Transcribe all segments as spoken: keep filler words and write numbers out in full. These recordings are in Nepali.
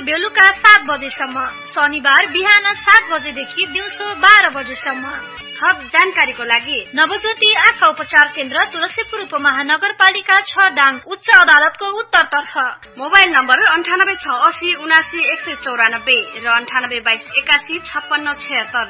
बेलुका सात बजेसम्म, शनिबार बिहान सात बजेदेखि दिउँसो बाह्र बजेसम्म। थप जानकारीको लागि नवज्योति आँखा उपचार केन्द्र तुलसीपुर उपमहानगरपालिका छ दाङ उच्च अदालतको उत्तरतर्फ। मोबाइल नम्बर अन्ठानब्बे छ असी उनासी एक सय चौरानब्बे र अन्ठानब्बे बाइस एकासी छप्पन्न छयत्तर।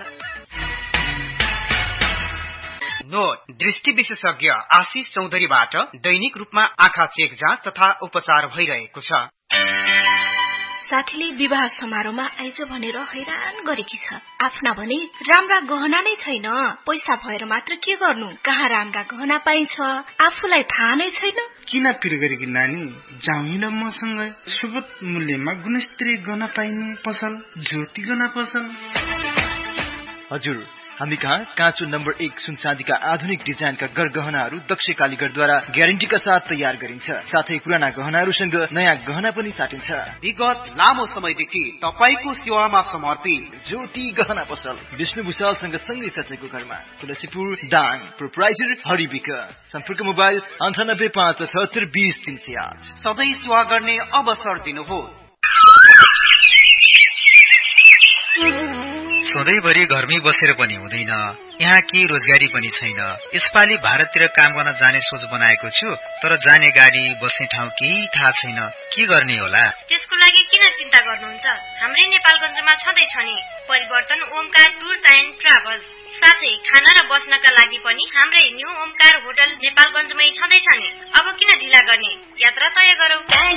नोट, दृष्टि विशेषज्ञ आशिष चौधरीबाट दैनिक रूपमा आँखा चेक जाँच तथा उपचार भइरहेको छ। साथीले विवाह समारोहमा आइज भनेर हैरान गरेकी छ। आफ्ना भने राम्रा गहना नै छैन, पैसा भएर मात्र के गर्नु, कहाँ राम्रा गहना पाइन्छ आफूलाई थाहा नै छैन। किन पिर गरेकी नानी, जाउँ मसँग सुगत मूल्यमा गुणस्तरीय गहना पाइने पसल ज्योति गहना पसल। हजुर, हामी कहाँ काँचो नम्बर एक सुन चाँदीका आधुनिक डिजाइनका गरगहनाहरू दक्ष कालीगरद्वारा ग्यारेन्टीका साथ तयार गरिन्छ। साथै पुराना गहनाहरूसँग नयाँ गहना पनि साटिन्छ। विगत लामो समयदेखि तपाईको सेवामा समर्पित ज्योति गहना पसल विष्णु भुषालसँग सँगै सचेको घरमा, तुलसीपुर दाङ। प्रोप्राइटर हरिविक। सम्पर्क मोबाइल अन्ठानब्बे पाँच अठहत्तर बीस तीन सय आठ। सधैँ सेवा गर्ने अवसर दिनुहोस्। सधैँभरि घरमै बसेर पनि हुँदैन, यहाँ के रोजगारी पनि छैन। यसपालि भारततिर काम गर्न जाने सोच बनाएको छु, तर जाने गाडी बस्ने ठाउँ केही थाहा छैन। के गर्ने होला? त्यसको लागि किन चिन्ता गर्नुहुन्छ? हाम्रै नेपालगञ्जमा छँदैछ नि परिवर्तन ओमकार टुर्स एन्ड ट्राभल्स। साथै खाना र बस्नका लागि पनि हाम्रै न्यू ओमकार होटल नेपालगञ्जमै छँदैछ नि। अब किन ढिला गर्ने, यात्रा तय गरौँ।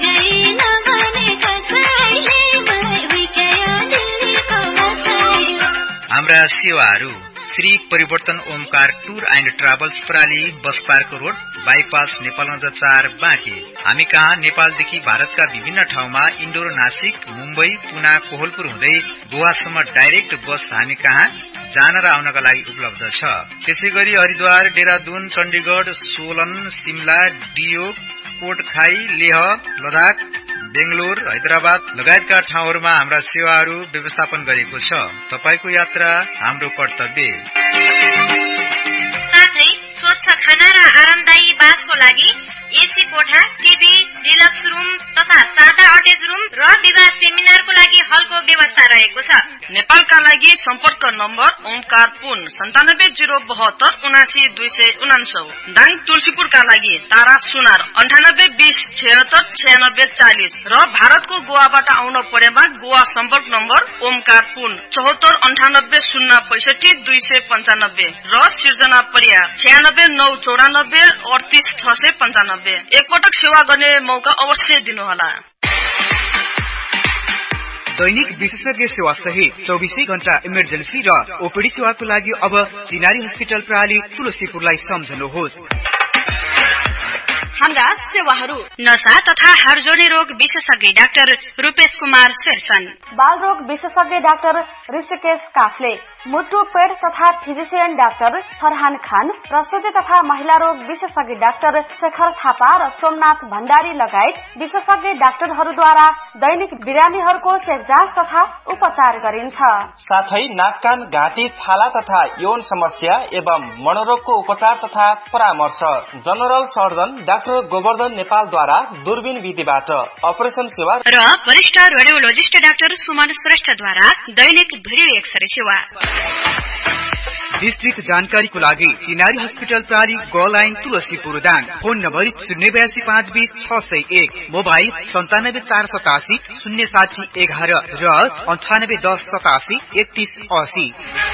हाम्रा सेवाहरू श्री परिवर्तन Omkar tour and travels प्राली bus park road bypass Nepalgunj चार बाँके। हामी कहाँ नेपालदेखि भारतका विभिन्न ठाउँमा इन्डोर, नासिक, मुम्बई, पुना, कोहलपुर हुँदै गोवासम्म डाइरेक्ट बस हामी कहाँ जान र आउनका लागि उपलब्ध छ। त्यसै गरी हरिद्वार, देहरादून, चण्डीगढ, सोलन, सिमला, डियो, कोटखाई, लेह, लद्दाख, बेंगलोर, हैदराबाद लगायतका ठाउँहरूमा हाम्रा सेवाहरू व्यवस्थापन गरेको छ। तपाईको यात्रा हाम्रो कर्तव्य। साथै स्वच्छ खाना र आरामदायी बासको लागि एसी कोठा, टिभी, डिलक्स रुम तथा सादा अटेच रुम र विवाह सेमिनारको लागि हलको व्यवस्था रहेको छ। नेपालका लागि सम्पर्क नम्बर ओमकार पुन सन्तानब्बे जिरो बहत्तर उनासी दुई सय उनान्सौ। दाङ तुलसीपुरका लागि तारा सुनार अन्ठानब्बे बीस छयत्तर छयानब्बे चालिस र भारतको गोवाबाट आउन परेमा गोवा सम्पर्क नम्बर ओमकार पुन चौहत्तर अन्ठानब्बे शून्य पैसठी दुई सय पञ्चानब्बे र सिर्जना परिया छयानब्बे नौ चौरानब्बे अडतिस छ सय पञ्चानब्बे। एकपटक सेवा गर्ने मौका अवश्य दिनुहोला। दैनिक विशेषज्ञ सेवा सहित चौबिसै घण्टा इमर्जेन्सी र ओपीडी सेवाको लागि अब चिनारी हस्पिटल प्रणाली तुलसीपुरलाई सम्झनुहोस्। हाम्रा सेवाहरू नशा तथा हाडजोर्नी रोग विशेषज्ञ डाक्टर रूपेश कुमार शेरसन, बाल रोग विशेषज्ञ डाक्टर ऋषिकेश काफले, मुटु पेट तथा फिजिशियन डाक्टर फरहान खान, प्रसुति तथा महिला रोग विशेषज्ञ डाक्टर शेखर थापा र सोमनाथ भण्डारी लगायत विशेषज्ञ डाक्टरहरूद्वारा दैनिक बिरामीहरूको चेक जाँच तथा उपचार गरिन्छ। साथै नाक कान घाँटी छाला तथा यौन समस्या एवं मनोरोगको उपचार तथा परामर्श जनरल सर्जन डाक्टर गोवर्धन नेपालद्वारा दूरबीन विधिबाट अपरेसन सेवा र वरिष्ठ रेडियोलोजिस्ट डाक्टर सुमन श्रेष्ठद्वारा दैनिक भिडियो एक्सरे सेवा। विस्तृत जानकारीको लागि चिनारी हस्पिटल प्रणाली ग line Tulsipur Dang. Phone number शून्य बयासी पाँच बीस छ सय एक, मोबाइल सन्तानब्बे चार सतासी शून्य साठी एघार र अन्ठानब्बे दस सतासी एकतीस असी।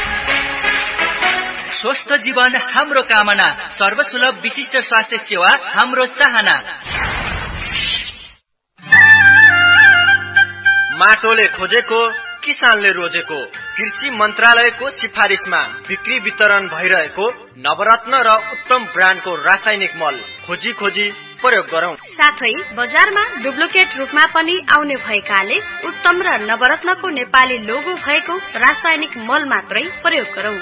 स्वस्थ जीवन हाम्रो कामना, सर्वसुलभ विशिष्ट स्वास्थ्य सेवा हाम्रो चाहना। माटोले खोजेको किसानले रोजेको कृषि मन्त्रालयको सिफारिसमा बिक्री वितरण भइरहेको नवरत्न र उत्तम ब्रान्डको रासायनिक मल खोजी खोजी प्रयोग गरौं। साथै बजारमा डुप्लिकेट रूपमा पनि आउने भएकाले उत्तम र नवरत्नको नेपाली लोगो भएको रासायनिक मल मात्रै प्रयोग गरौं।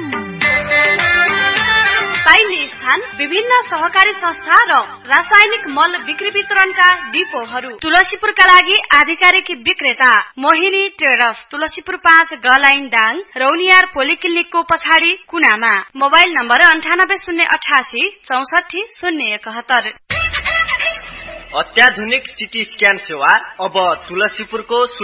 पाइने स्थान विभिन्न सहकारी संस्था र रासायनिक मल बिक्री वितरणका डिपोहरू। तुलसीपुरका लागि आधिकारिक विक्रेता मोहिनी ट्रेडर्स, तुलसीपुर पाँच गलाइन दाङ, रौनियार पोलिक्लिनिकको पछाडि कुनामा। मोबाइल नम्बर अन्ठानब्बे शून्य अठासी चौसठी शून्य एकहत्तर। अत्याधुनिक सिटी स्क्यान सेवा अब तुलसीपुरको